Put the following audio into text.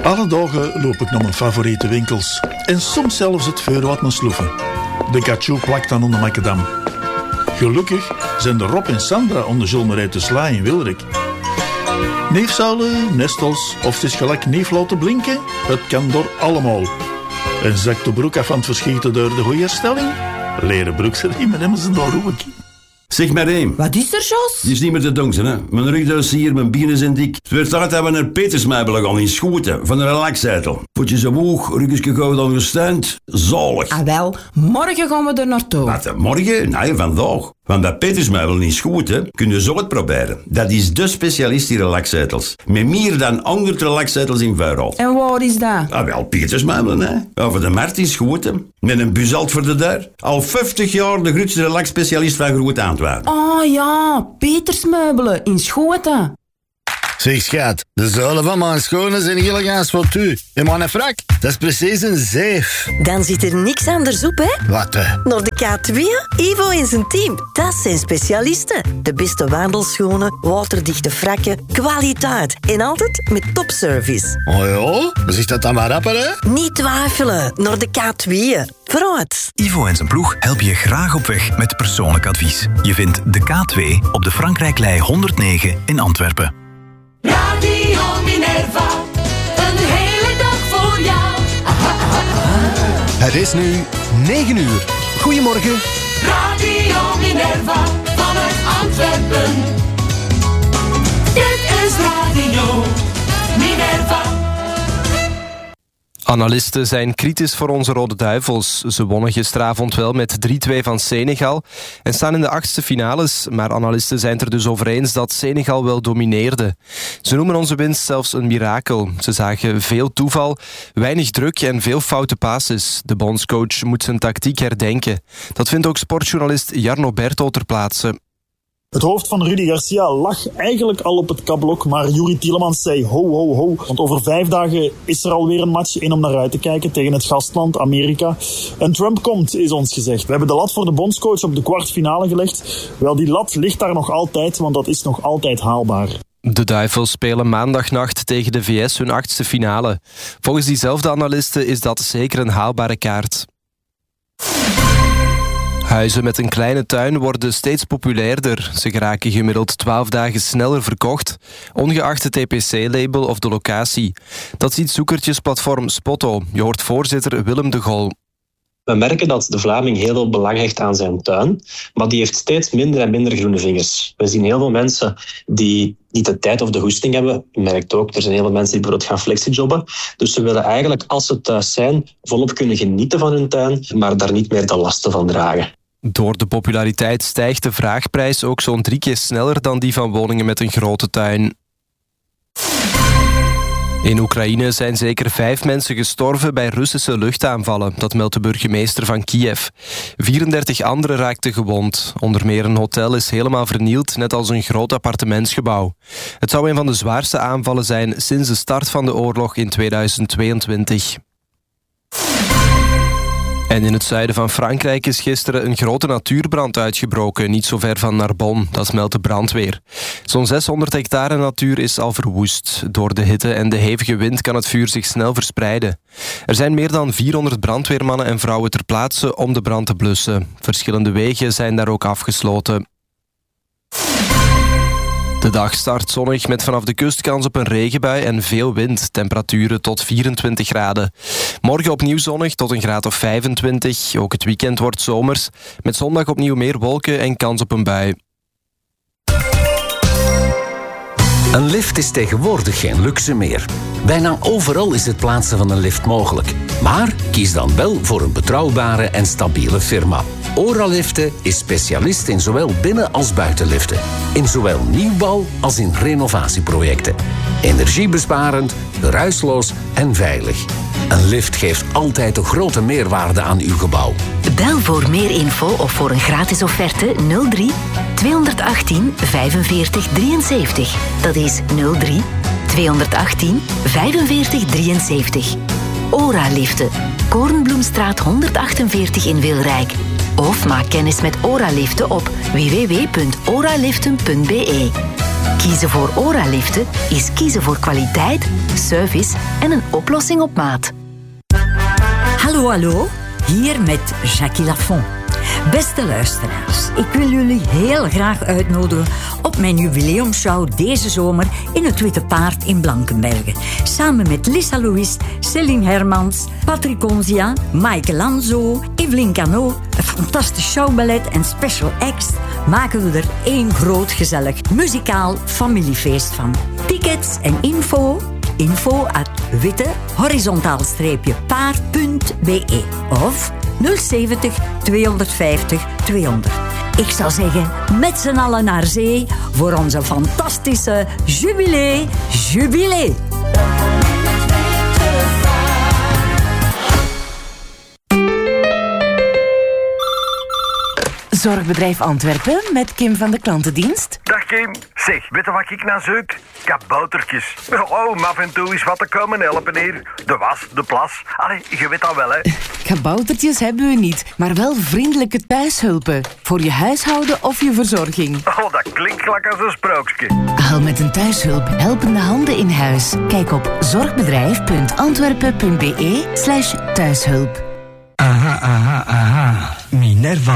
Alle dagen loop ik naar mijn favoriete winkels. En soms zelfs het vuur wat me sloeven. De Cachou plakt dan onder Macadam. Gelukkig zijn de Rob en Sandra onder Zulmerij te Sla in Wilrik. Neefzuilen, nestels of het is gelijk neef laten blinken, het kan door allemaal. En zakt de broek af van het verschieten door de goede stelling? Leren broeksriemen hebben ze daar ook. Zeg maar één. Wat is er, Jos? Die is niet meer te donken, hè. Mijn rug is hier, mijn bienen zijn dik. Het werd tijd dat we naar Petersmeibelen gaan in Schoten, van een relaxzetel. Voetjes omhoog, ruggesje gauw ondersteund. Zalig. Ah wel, morgen gaan we er naartoe. Wat, morgen? Nee, vandaag. Want bij Petersmeibelen in Schoten kun je zo het proberen. Dat is de specialist in relaxzetels. Met meer dan 100 relaxzetels in vuurhout. En waar is dat? Ah, wel, Petersmeibelen, hè. Over de markt in Schoten. Met een buzalt voor de deur. Al 50 jaar de grootste relaxspecialist van Groot Antwerpen. Oh ja, Petersmeubelen in Schoten. Zeg schat, de zuilen van mijn schone zijn gelijk als wat u. En mijn frak, dat is precies een zeef. Dan zit er niks anders op, hè? Wat? Naar de K2, Ivo en zijn team. Dat zijn specialisten. De beste wandelschoenen, waterdichte frakken, kwaliteit. En altijd met topservice. Oh ja? Zeg dat dan maar rapper, hè? Niet twijfelen, naar de K2. Vooruit. Ivo en zijn ploeg helpen je graag op weg met persoonlijk advies. Je vindt de K2 op de Frankrijklei 109 in Antwerpen. Radio Minerva, een hele dag voor jou. Het is nu 9 uur. Goedemorgen. Radio Minerva, vanuit Antwerpen. Dit is Radio Minerva. Analisten zijn kritisch voor onze Rode Duivels. Ze wonnen gisteravond wel met 3-2 van Senegal en staan in de 8e finales, maar analisten zijn het er dus over eens dat Senegal wel domineerde. Ze noemen onze winst zelfs een mirakel. Ze zagen veel toeval, weinig druk en veel foute passes. De bondscoach moet zijn tactiek herdenken. Dat vindt ook sportjournalist Jarno Berto ter plaatse. Het hoofd van Rudy Garcia lag eigenlijk al op het kablok, maar Juri Tielemans zei ho, ho, ho. Want over 5 dagen is er alweer een match in om naar uit te kijken tegen het gastland Amerika. En Trump komt, is ons gezegd. We hebben de lat voor de bondscoach op de kwartfinale gelegd. Wel, die lat ligt daar nog altijd, want dat is nog altijd haalbaar. De Duivels spelen maandagnacht tegen de VS hun 8e finale. Volgens diezelfde analisten is dat zeker een haalbare kaart. Huizen met een kleine tuin worden steeds populairder. Ze geraken gemiddeld 12 dagen sneller verkocht, ongeacht het TPC-label of de locatie. Dat ziet zoekertjesplatform Spotto. Je hoort voorzitter Willem de Gol. We merken dat de Vlaming heel veel belang hecht aan zijn tuin, maar die heeft steeds minder en minder groene vingers. We zien heel veel mensen die niet de tijd of de goesting hebben. Je merkt ook, er zijn heel veel mensen die bijvoorbeeld gaan flexijobben. Dus ze willen eigenlijk, als ze thuis zijn, volop kunnen genieten van hun tuin, maar daar niet meer de lasten van dragen. Door de populariteit stijgt de vraagprijs ook zo'n 3 keer sneller dan die van woningen met een grote tuin. In Oekraïne zijn zeker 5 mensen gestorven bij Russische luchtaanvallen. Dat meldt de burgemeester van Kiev. 34 anderen raakten gewond. Onder meer een hotel is helemaal vernield, net als een groot appartementsgebouw. Het zou een van de zwaarste aanvallen zijn sinds de start van de oorlog in 2022. En in het zuiden van Frankrijk is gisteren een grote natuurbrand uitgebroken, niet zo ver van Narbonne, dat meldt de brandweer. Zo'n 600 hectare natuur is al verwoest. Door de hitte en de hevige wind kan het vuur zich snel verspreiden. Er zijn meer dan 400 brandweermannen en vrouwen ter plaatse om de brand te blussen. Verschillende wegen zijn daar ook afgesloten. De dag start zonnig met vanaf de kust kans op een regenbui en veel wind. Temperaturen tot 24 graden. Morgen opnieuw zonnig tot een graad of 25. Ook het weekend wordt zomers. Met zondag opnieuw meer wolken en kans op een bui. Een lift is tegenwoordig geen luxe meer. Bijna overal is het plaatsen van een lift mogelijk. Maar kies dan wel voor een betrouwbare en stabiele firma. Oraliften is specialist in zowel binnen- als buitenliften. In zowel nieuwbouw als in renovatieprojecten. Energiebesparend, geruisloos en veilig. Een lift geeft altijd een grote meerwaarde aan uw gebouw. Bel voor meer info of voor een gratis offerte 03 218 45 73. Dat is 03 218 45 73. Oraliften. Koornbloemstraat 148 in Wilrijk. Of maak kennis met Oraliften op www.oraliften.be. Kiezen voor ORA-liften is kiezen voor kwaliteit, service en een oplossing op maat. Hallo, hallo. Hier met Jackie Lafont. Beste luisteraars, ik wil jullie heel graag uitnodigen op mijn jubileumshow deze zomer in het Witte Paard in Blankenberge. Samen met Lisa Louis, Céline Hermans, Patrick Onzia, Maaike Lanzo, Evelien Cano, een fantastisch showballet en special acts maken we er één groot gezellig muzikaal familiefeest van. Tickets en info@witte-paard.be of 070 250 200. Ik zou zeggen, met z'n allen naar zee voor onze fantastische jubilee. Zorgbedrijf Antwerpen met Kim van de klantendienst. Dag Kim. Zeg, weet je wat ik nou zoek? Kaboutertjes. Oh, maar af en toe is wat te komen helpen hier. De was, de plas. Allee, je weet dat wel, hè. Kaboutertjes hebben we niet, maar wel vriendelijke thuishulpen. Voor je huishouden of je verzorging. Oh, dat klinkt gelijk als een sprookje. Al met een thuishulp helpende handen in huis. Kijk op zorgbedrijf.antwerpen.be/thuishulp. Aha. Minerva